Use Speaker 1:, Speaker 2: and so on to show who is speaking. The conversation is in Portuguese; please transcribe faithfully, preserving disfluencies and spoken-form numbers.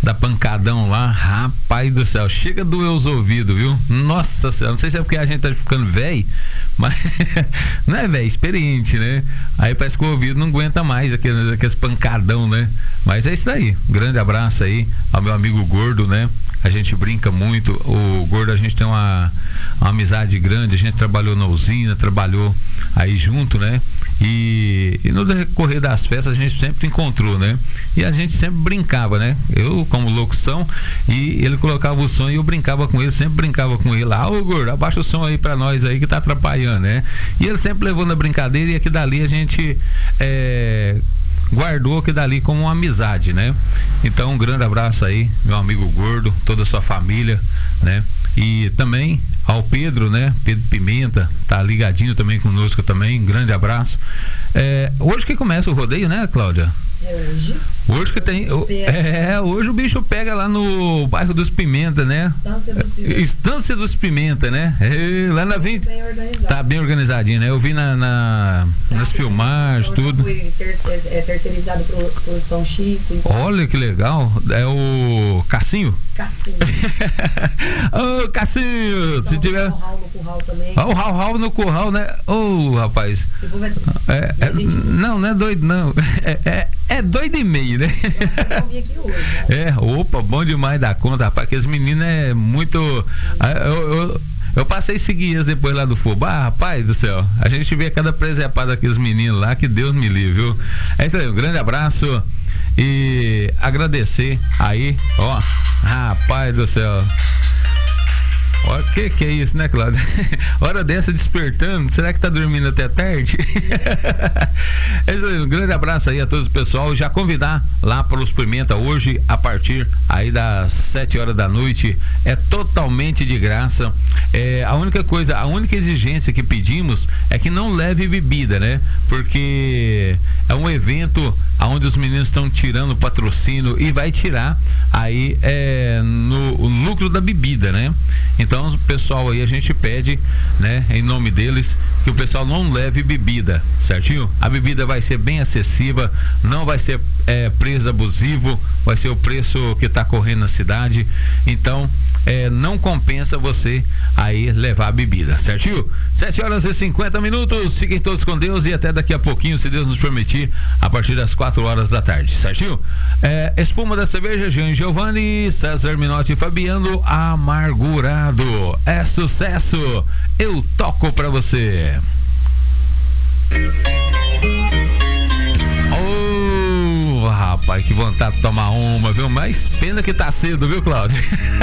Speaker 1: da pancadão lá, rapaz do céu, chega a doer os ouvidos, viu? Nossa senhora, não sei se é porque a gente tá ficando velho, mas não é velho, experiente, né? Aí parece que o ouvido não aguenta mais aqueles, aqueles pancadão, né? Mas é isso daí, um grande abraço aí ao meu amigo Gordo, né? A gente brinca muito, o Gordo, a gente tem uma, uma amizade grande, a gente trabalhou na usina, trabalhou aí junto, né? E, e no decorrer das festas a gente sempre encontrou, né? E a gente sempre brincava, né? Eu como locução, e ele colocava o som e eu brincava com ele, sempre brincava com ele. Ah, ô Gordo, abaixa o som aí pra nós aí que tá atrapalhando, né? E ele sempre levou na brincadeira, e aqui dali a gente é, guardou aqui dali como uma amizade, né? Então um grande abraço aí, meu amigo Gordo, toda a sua família, né? E também ao Pedro, né? Pedro Pimenta, tá ligadinho também conosco também, um grande abraço. É, hoje que começa o rodeio, né, Cláudia?
Speaker 2: É hoje.
Speaker 1: Hoje que tem. É, hoje o bicho pega lá no bairro dos Pimenta, né?
Speaker 2: Estância dos Pimenta.
Speaker 1: Estância dos Pimenta, né? É, lá na vinte.
Speaker 2: Bem organizado.
Speaker 1: Tá bem organizadinho, né? Eu vi na, na
Speaker 2: tá,
Speaker 1: nas filmagens,
Speaker 2: então,
Speaker 1: tudo.
Speaker 2: Fui ter, é, terceirizado por, por São Chico. Então.
Speaker 1: Olha que legal. É o Cassinho?
Speaker 2: Cassinho.
Speaker 1: Ô, oh, Cassinho!
Speaker 2: Então,
Speaker 1: se tiver.
Speaker 2: O Raul no curral também.
Speaker 1: Ó, o Raul Raul no curral, né? Ô, oh, rapaz. É, é, gente... Não, não é doido, não. É, é, é doido e meio, né?
Speaker 2: Eu vim aqui hoje, né?
Speaker 1: É, opa, bom demais da conta, rapaz. Aqueles meninos é muito. Eu, eu, eu passei esses guias depois lá do Fubá, rapaz do céu. A gente vê cada presepada daqueles meninos lá, que Deus me livre, viu? É isso aí, um grande abraço e agradecer aí, ó, rapaz do céu. Ó, que que é isso, né, Cláudia? Hora dessa despertando, será que tá dormindo até tarde? É isso aí, um grande abraço aí a todos o pessoal, já convidar lá para os Pimenta hoje, a partir aí das sete horas da noite, é totalmente de graça. É, a única coisa, a única exigência que pedimos é que não leve bebida, né? Porque é um evento onde os meninos estão tirando patrocínio e vai tirar aí é, no o lucro da bebida, né? Então o pessoal aí, a gente pede, né, em nome deles, que o pessoal não leve bebida, certinho? A bebida vai ser bem acessível, não vai ser é, preço abusivo, vai ser o preço que está correndo na cidade, então é, não compensa você aí levar a bebida, certinho? sete horas e cinquenta minutos, fiquem todos com Deus e até daqui a pouquinho, se Deus nos permitir, a partir das quatro horas da tarde, certinho? É, espuma da cerveja, Jean Giovanni, César Minotti e Fabiano, Amargurado, é sucesso, eu toco pra você. Oh, rapaz, que vontade de tomar uma, viu? Mas pena que tá cedo, viu, Cláudio?